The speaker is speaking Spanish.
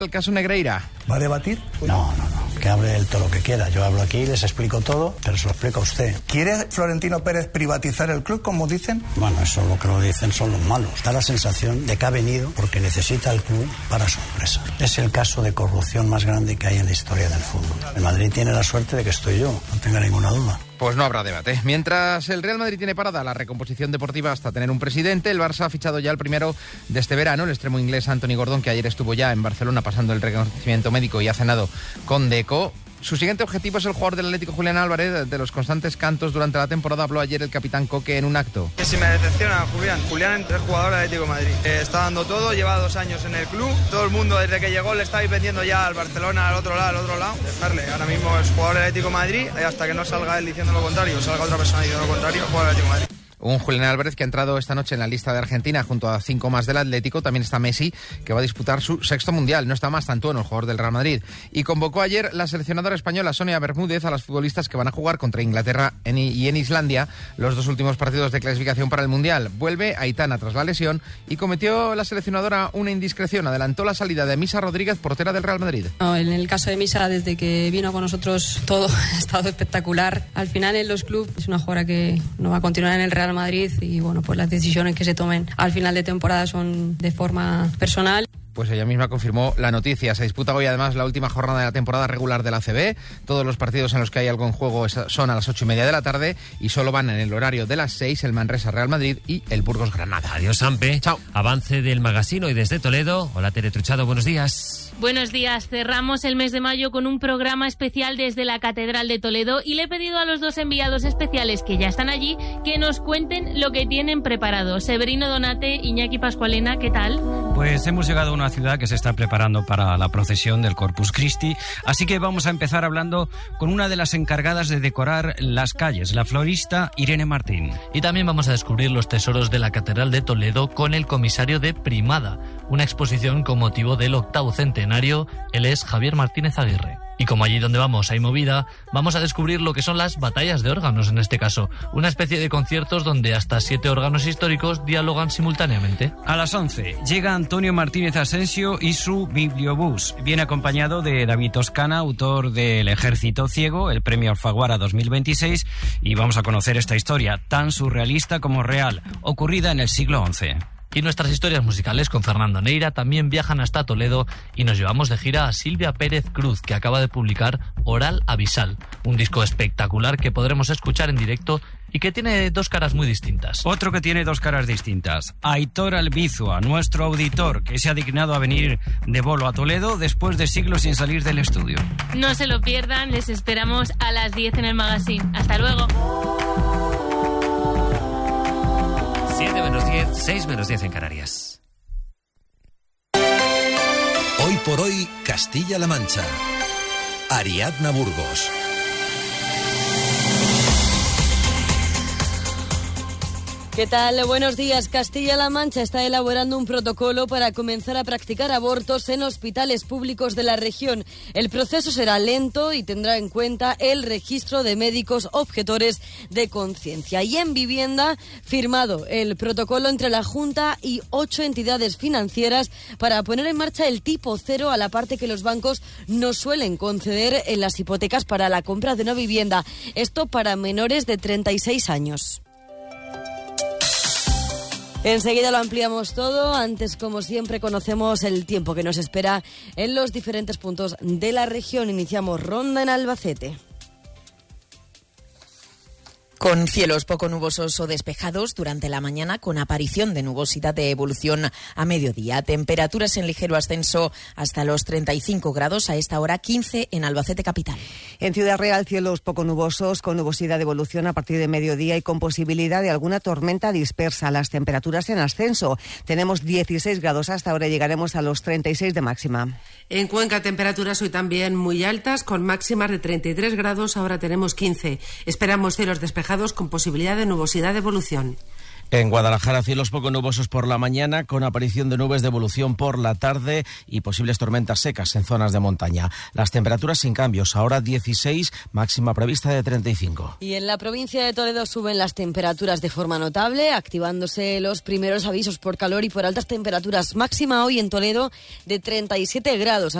El caso Negreira. ¿Va a debatir? No. Que hable él todo lo que quiera. Yo hablo aquí, les explico todo, pero se lo explico a usted. ¿Quiere Florentino Pérez privatizar el club, como dicen? Bueno, eso lo que lo dicen son los malos. Da la sensación de que ha venido porque necesita el club para su empresa. Es el caso de corrupción más grande que hay en la historia del fútbol. El Madrid tiene la suerte de que estoy yo, no tenga ninguna duda. Pues no habrá debate. Mientras el Real Madrid tiene parada la recomposición deportiva hasta tener un presidente, el Barça ha fichado ya el primero de este verano, el extremo inglés Anthony Gordon, que ayer estuvo ya en Barcelona pasando el reconocimiento médico y ha cenado con Deco. Su siguiente objetivo es el jugador del Atlético, Julián Álvarez. De los constantes cantos durante la temporada habló ayer el capitán Coque en un acto. Que si me decepciona Julián es jugador del Atlético de Madrid. Está dando todo, lleva 2 años en el club. Todo el mundo desde que llegó le está vendiendo ya al Barcelona, al otro lado. Dejarle, ahora mismo es jugador del Atlético de Madrid y hasta que no salga él diciendo lo contrario, salga otra persona diciendo lo contrario, jugador del Atlético de Madrid. Un Julián Álvarez que ha entrado esta noche en la lista de Argentina junto a 5 más del Atlético. También está Messi, que va a disputar su 6º mundial. No está Mastantuono, el jugador del Real Madrid. Y convocó ayer la seleccionadora española Sonia Bermúdez a las futbolistas que van a jugar contra Inglaterra y en Islandia los 2 últimos partidos de clasificación para el mundial. Vuelve Aitana tras la lesión y cometió la seleccionadora una indiscreción. Adelantó la salida de Misa Rodríguez, portera del Real Madrid. No, en el caso de Misa, desde que vino con nosotros todo ha estado espectacular. Al final en los clubes es una jugadora que no va a continuar en el Real Madrid y bueno, pues las decisiones que se tomen al final de temporada son de forma personal. Pues ella misma confirmó la noticia. Se disputa hoy además la última jornada de la temporada regular de la ACB. Todos los partidos en los que hay algo en juego son a las 8:30 de la tarde y solo van en el horario de las 6 el Manresa Real Madrid y el Burgos Granada. Adiós, Sampe. Chao. Avance del Magazine y desde Toledo. Hola, Tere Truchado, buenos días. Buenos días. Cerramos el mes de mayo con un programa especial desde la Catedral de Toledo y le he pedido a los 2 enviados especiales que ya están allí que nos cuenten lo que tienen preparado. Severino Donate, Iñaki Pascualena, ¿qué tal? Pues hemos llegado a una ciudad que se está preparando para la procesión del Corpus Christi, así que vamos a empezar hablando con una de las encargadas de decorar las calles, la florista Irene Martín. Y también vamos a descubrir los tesoros de la Catedral de Toledo con el comisario de Primada, una exposición con motivo del 8º centenario. Él es Javier Martínez Aguirre. Y como allí donde vamos hay movida, vamos a descubrir lo que son las batallas de órganos en este caso, una especie de conciertos donde hasta 7 órganos históricos dialogan simultáneamente. A las 11 llega Antonio Martínez Asensio y su Bibliobús. Viene acompañado de David Toscana, autor de El Ejército Ciego, el premio Alfaguara 2026, y vamos a conocer esta historia tan surrealista como real, ocurrida en el siglo XI. Y nuestras historias musicales con Fernando Neira también viajan hasta Toledo y nos llevamos de gira a Silvia Pérez Cruz, que acaba de publicar Oral Abisal, un disco espectacular que podremos escuchar en directo y que tiene 2 caras muy distintas. Otro que tiene 2 caras distintas, Aitor Albizua, nuestro auditor, que se ha dignado a venir de bolo a Toledo después de siglos sin salir del estudio. No se lo pierdan, les esperamos a las 10 en el Magazine. Hasta luego. 7 menos 10, 6 menos 10 en Canarias. Hoy por hoy, Castilla-La Mancha. Ariadna Burgos. ¿Qué tal? Buenos días. Castilla-La Mancha está elaborando un protocolo para comenzar a practicar abortos en hospitales públicos de la región. El proceso será lento y tendrá en cuenta el registro de médicos objetores de conciencia. Y en vivienda, firmado el protocolo entre la Junta y 8 entidades financieras para poner en marcha el tipo 0 a la parte que los bancos no suelen conceder en las hipotecas para la compra de una vivienda. Esto para menores de 36 años. Enseguida lo ampliamos todo. Antes, como siempre, conocemos el tiempo que nos espera en los diferentes puntos de la región. Iniciamos ronda en Albacete. Con cielos poco nubosos o despejados durante la mañana, con aparición de nubosidad de evolución a mediodía. Temperaturas en ligero ascenso hasta los 35 grados, a esta hora 15 en Albacete capital. En Ciudad Real, cielos poco nubosos, con nubosidad de evolución a partir de mediodía y con posibilidad de alguna tormenta dispersa. Las temperaturas en ascenso. Tenemos 16 grados, hasta ahora llegaremos a los 36 de máxima. En Cuenca, temperaturas hoy también muy altas, con máximas de 33 grados, ahora tenemos 15. Esperamos cielos despejados con posibilidad de nubosidad de evolución. En Guadalajara, cielos poco nubosos por la mañana, con aparición de nubes de evolución por la tarde y posibles tormentas secas en zonas de montaña. Las temperaturas sin cambios, ahora 16, máxima prevista de 35. Y en la provincia de Toledo suben las temperaturas de forma notable, activándose los primeros avisos por calor y por altas temperaturas. Máxima hoy en Toledo de 37 grados.